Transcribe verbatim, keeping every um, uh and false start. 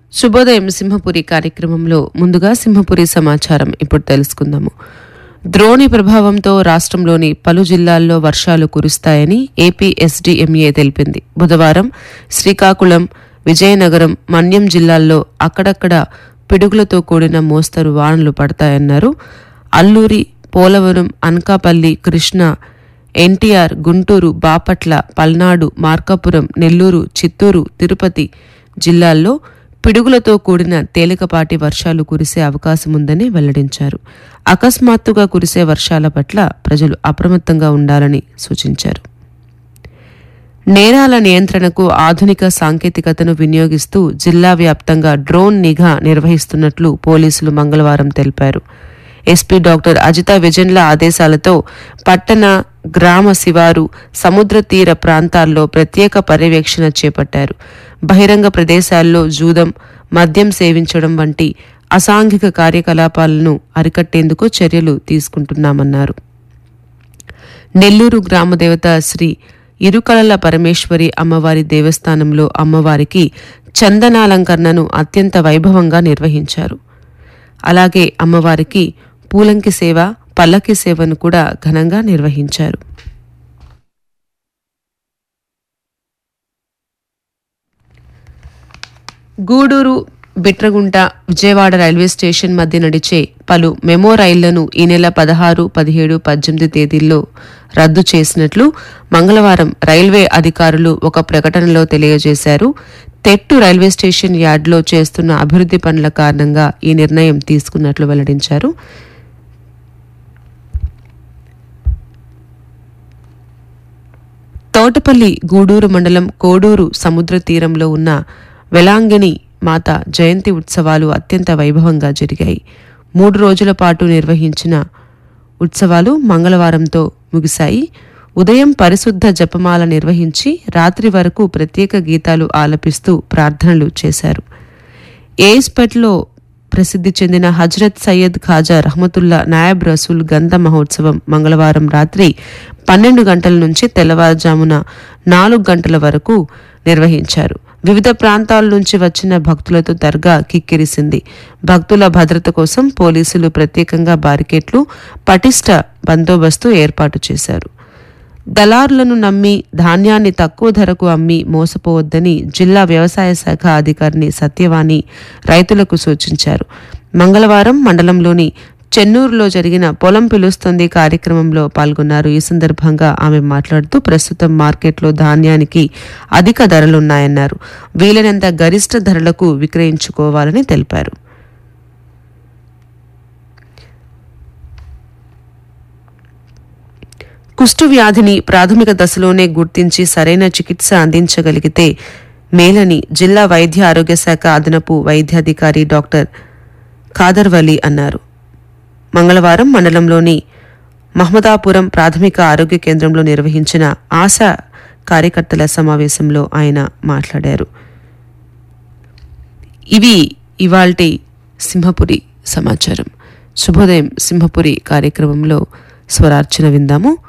శుభోదయం సింహపురి కార్యక్రమంలో ముందుగా సింహపురి సమాచారం ఇప్పుడు తెలుసుకుందాము. ద్రోణి ప్రభావంతో రాష్ట్రంలోని పలు జిల్లాల్లో వర్షాలు కురుస్తాయని ఏపీ ఎస్డీఎంఏ తెలిపింది. బుధవారం శ్రీకాకుళం, విజయనగరం, మన్యం జిల్లాల్లో అక్కడక్కడ పిడుగులతో కూడిన మోస్తరు వానలు పడతాయన్నారు. అల్లూరి, పోలవరం, అనకాపల్లి, కృష్ణా, ఎన్టీఆర్, గుంటూరు, బాపట్ల, పల్నాడు, మార్కాపురం, నెల్లూరు, చిత్తూరు, తిరుపతి జిల్లాల్లో పిడుగులతో కూడిన తేలికపాటి వర్షాలు కురిసే అవకాశముందని వెల్లడించారు. అకస్మాత్తుగా కురిసే వర్షాల పట్ల ప్రజలు అప్రమత్తంగా ఉండాలని సూచించారు. నేరాల నియంత్రణకు ఆధునిక సాంకేతికతను వినియోగిస్తూ జిల్లా వ్యాప్తంగా డ్రోన్ నిఘా నిర్వహిస్తున్నట్లు పోలీసులు మంగళవారం తెలిపారు. ఎస్పీ డాక్టర్ అజిత విజన్ల ఆదేశాలతో పట్టణ, గ్రామ శివారు, సముద్ర తీర ప్రాంతాల్లో ప్రత్యేక పర్యవేక్షణ చేపట్టారు. బహిరంగ ప్రదేశాల్లో జూదం, మద్యం సేవించడం వంటి అసాంఘిక కార్యకలాపాలను అరికట్టేందుకు చర్యలు తీసుకుంటున్నామన్నారు. నెల్లూరు గ్రామదేవత శ్రీ ఇరుకలల పరమేశ్వరి అమ్మవారి దేవస్థానంలో అమ్మవారికి చందనాలంకరణను అత్యంత వైభవంగా నిర్వహించారు. అలాగే అమ్మవారికి పూలంకి సేవ, పల్లకి సేవను కూడా ఘనంగా నిర్వహించారు. గూడూరు, బిట్రగుంట, విజయవాడ రైల్వే స్టేషన్ మధ్య నడిచే పలు మెమో రైళ్లను ఈ నెల పదహారు, పదిహేడు, పద్దెనిమిది తేదీల్లో రద్దు చేసినట్లు మంగళవారం రైల్వే అధికారులు ఒక ప్రకటనలో తెలియజేశారు. తెట్టు రైల్వే స్టేషన్ యార్డ్లో చేస్తున్న అభివృద్ధి పనుల కారణంగా ఈ నిర్ణయం తీసుకున్నట్లు వెల్లడించారు. తోటపల్లి గూడూరు మండలం కోడూరు సముద్ర తీరంలో ఉన్న వెలాంగిణి మాత జయంతి ఉత్సవాలు అత్యంత వైభవంగా జరిగాయి. మూడు రోజుల పాటు నిర్వహించిన ఉత్సవాలు మంగళవారంతో ముగిశాయి. ఉదయం పరిశుద్ధ జపమాల నిర్వహించి రాత్రి వరకు ప్రత్యేక గీతాలు ఆలపిస్తూ ప్రార్థనలు చేశారు. ఏస్పేట్లో ప్రసిద్ధి చెందిన హజ్రత్ సయ్యద్ ఖాజా రహమతుల్లా నాయబ్ రసూల్ గంధ మహోత్సవం మంగళవారం రాత్రి పన్నెండు గంటల నుంచి తెల్లవారుజామున నాలుగు గంటల వరకు నిర్వహించారు. వివిధ ప్రాంతాల నుంచి వచ్చిన భక్తులతో దర్గా కిక్కిరిసింది. భక్తుల భద్రత కోసం పోలీసులు ప్రత్యేకంగా బారికేట్లు, పటిష్ట బందోబస్తు ఏర్పాటు చేశారు. దళారులను నమ్మి ధాన్యాన్ని తక్కువ ధరకు అమ్మి మోసపోవద్దని జిల్లా వ్యవసాయ శాఖ అధికారిని సత్యవాణి రైతులకు సూచించారు. మంగళవారం మండలంలోని చెన్నూరులో జరిగిన పొలం పిలుస్తుంది కార్యక్రమంలో పాల్గొన్నారు. ఈ సందర్భంగా ఆమె మాట్లాడుతూ ప్రస్తుతం మార్కెట్లో ధాన్యానికి అధిక ధరలున్నాయన్నారు. వీలైనంత గరిష్ట ధరలకు విక్రయించుకోవాలని తెలిపారు. కుష్టు వ్యాధిని ప్రాథమిక దశలోనే గుర్తించి సరైన చికిత్స అందించగలిగితే మేలని జిల్లా వైద్య ఆరోగ్య శాఖ అదనపు వైద్యాధికారి డాక్టర్ ఖాదర్ వలీ అన్నారు. మంగళవారం మండలంలోని మహమ్మదాపురం ప్రాథమిక ఆరోగ్య కేంద్రంలో నిర్వహించిన ఆశా కార్యకర్తల సమావేశంలో ఆయన మాట్లాడారు. ఇవి ఇవాల్టి సింహపురి సమాచారం. శుభోదయం సింహపురి కార్యక్రమంలో స్వరార్చన విందాము.